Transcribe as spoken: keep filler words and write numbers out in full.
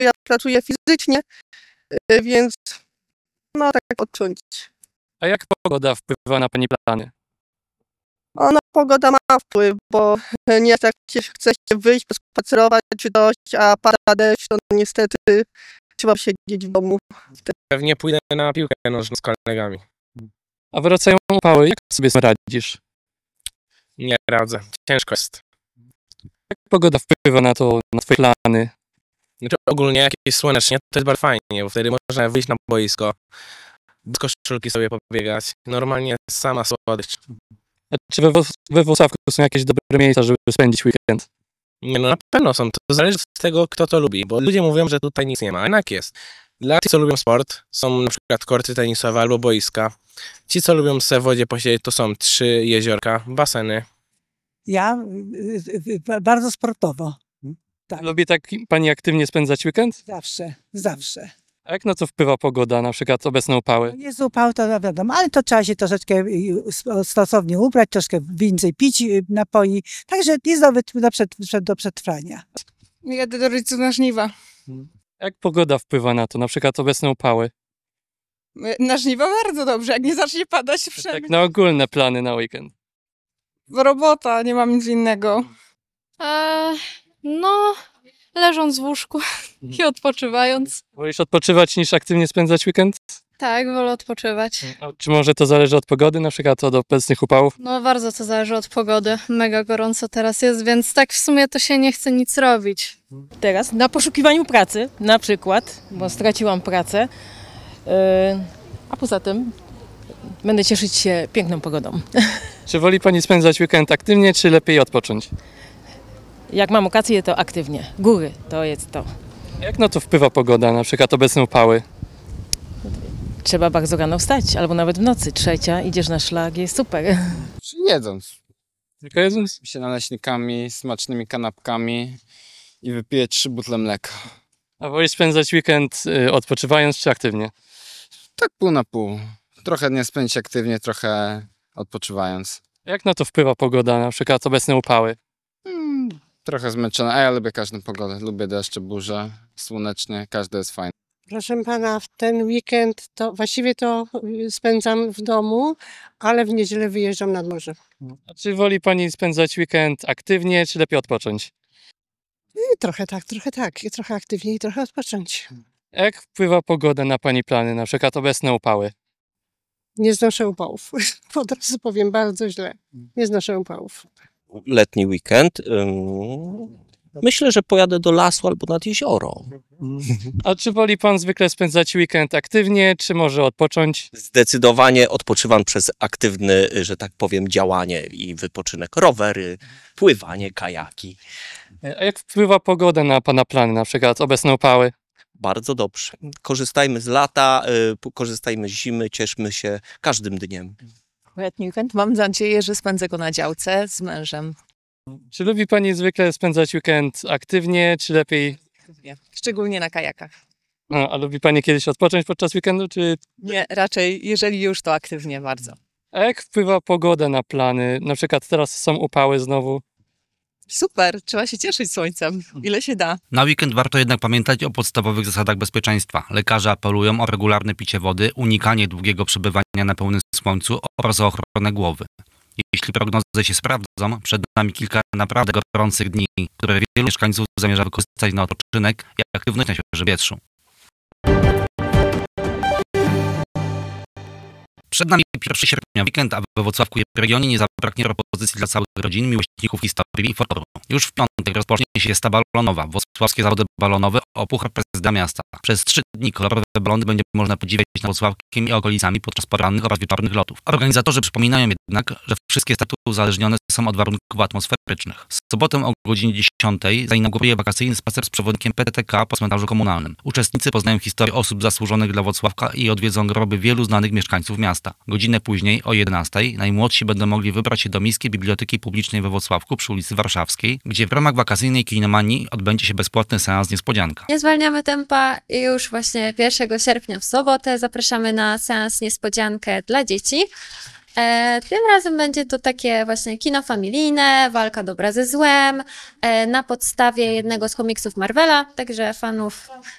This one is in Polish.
ja pracuję fizycznie, y, więc no tak odciąć. A jak pogoda wpływa na pani plany? Ona pogoda ma wpływ, bo nie jak się chce się wyjść, pospacerować czy coś, a pada deszcz, to niestety trzeba siedzieć w domu. Pewnie pójdę na piłkę nożną z kolegami. A wracają upały, jak sobie z tym radzisz? Nie radzę, ciężko jest. Jak pogoda wpływa na to, na twoje plany? Znaczy ogólnie jak jest słonecznie, to jest bardzo fajnie, bo wtedy można wyjść na boisko, bez koszulki sobie pobiegać. Normalnie sama słodycz. A czy we, we Włocławku są jakieś dobre miejsca, żeby spędzić weekend? Nie, no na pewno są. To zależy od tego, kto to lubi, bo ludzie mówią, że tutaj nic nie ma, a jednak jest. Dla tych, co lubią sport, są na przykład korty tenisowe albo boiska. Ci, co lubią se w wodzie posiedzieć, to są trzy jeziorka, baseny. Ja y, y, bardzo sportowo. Tak. Lubi tak pani aktywnie spędzać weekend? Zawsze, zawsze. A jak na to wpływa pogoda, na przykład obecne upały? Jest upał, to wiadomo, ale to trzeba się troszeczkę stosownie ubrać, troszkę więcej pić napoi, także jest do, do, przed, do przetrwania. Jadę do rodziców na żniwa. Jak pogoda wpływa na to, na przykład obecne upały? Na żniwa bardzo dobrze, jak nie zacznie padać przynajmniej. Tak na ogólne plany na weekend. Robota, nie mam nic innego. Eee, no, leżąc w łóżku i odpoczywając. Wolisz odpoczywać niż aktywnie spędzać weekend? Tak, wolę odpoczywać. A czy może to zależy od pogody, na przykład od obecnych upałów? No bardzo to zależy od pogody. Mega gorąco teraz jest, więc tak w sumie to się nie chce nic robić. Teraz na poszukiwaniu pracy, na przykład, bo straciłam pracę, yy, a poza tym będę cieszyć się piękną pogodą. Czy woli pani spędzać weekend aktywnie, czy lepiej odpocząć? Jak mam okazję, to aktywnie. Góry to jest to. Jak na to wpływa pogoda, na przykład obecne upały? Trzeba bardzo rano wstać, albo nawet w nocy. Trzecia, idziesz na szlak, jest super. Jedząc Tylko jedząc? się naleśnikami, smacznymi kanapkami i wypiję trzy butle mleka. A wolisz spędzać weekend y, odpoczywając, czy aktywnie? Tak pół na pół. Trochę nie spędzić aktywnie, trochę odpoczywając. Jak na to wpływa pogoda, na przykład obecne upały? Hmm, trochę zmęczona, a ja lubię każdą pogodę. Lubię deszcze, burze, słonecznie, każde jest fajne. Proszę pana, w ten weekend to właściwie to spędzam w domu, ale w niedzielę wyjeżdżam nad morze. A czy woli pani spędzać weekend aktywnie, czy lepiej odpocząć? I trochę tak, trochę tak. I trochę aktywniej, i trochę odpocząć. Jak wpływa pogoda na pani plany, na przykład obecne upały? Nie znoszę upałów. Od razu powiem, bardzo źle. Nie znoszę upałów. Letni weekend. Ym... Myślę, że pojadę do lasu albo nad jezioro. A czy woli pan zwykle spędzać weekend aktywnie, czy może odpocząć? Zdecydowanie odpoczywam przez aktywne, że tak powiem, działanie i wypoczynek. Rowery, pływanie, kajaki. A jak wpływa pogoda na pana plany, na przykład obecne upały? Bardzo dobrze. Korzystajmy z lata, y, korzystajmy z zimy, cieszmy się każdym dniem. Letni weekend mam nadzieję, że spędzę go na działce z mężem. Czy lubi pani zwykle spędzać weekend aktywnie, czy lepiej? Nie, szczególnie na kajakach. A, a lubi pani kiedyś odpocząć podczas weekendu, czy? Nie, raczej jeżeli już, to aktywnie bardzo. A jak wpływa pogoda na plany? Na przykład teraz są upały znowu. Super, trzeba się cieszyć słońcem, ile się da. Na weekend warto jednak pamiętać o podstawowych zasadach bezpieczeństwa. Lekarze apelują o regularne picie wody, unikanie długiego przebywania na pełnym słońcu oraz o ochronę głowy. Jeśli prognozy się sprawdzą, przed nami kilka naprawdę gorących dni, które wielu mieszkańców zamierza wykorzystać na odpoczynek i aktywność na świeżym powietrzu. Przed nami pierwszy sierpnia weekend, a we Włocławku i regionie nie zabraknie propozycji dla całych rodzin, miłośników historii i folkloru. Już w piątek rozpocznie się fiesta balonowa, włocławskie zawody balonowe o puchar prezydenta miasta. Przez trzy dni kolorowe balony będzie można podziwiać nad Włocławkiem i okolicami podczas porannych oraz wieczornych lotów. Organizatorzy przypominają jednak, że wszystkie starty uzależnione są od warunków atmosferycznych. W sobotę o godzinie dziesiątej zainauguruje wakacyjny spacer z przewodnikiem P T K po cmentarzu komunalnym. Uczestnicy poznają historię osób zasłużonych dla Włocławka i odwiedzą groby wielu znanych mieszkańców miasta. Godzinę później, o jedenastej, najmłodsi będą mogli wybrać się do Miejskiej Biblioteki Publicznej we Włocławku przy ulicy Warszawskiej, gdzie w ramach wakacyjnej kinomanii odbędzie się bezpłatny seans Niespodzianka. Nie zwalniamy tempa i już właśnie pierwszego sierpnia w sobotę zapraszamy na seans Niespodziankę dla dzieci. E, tym razem będzie to takie właśnie kino familijne, walka dobra ze złem, e, na podstawie jednego z komiksów Marvela, także fanów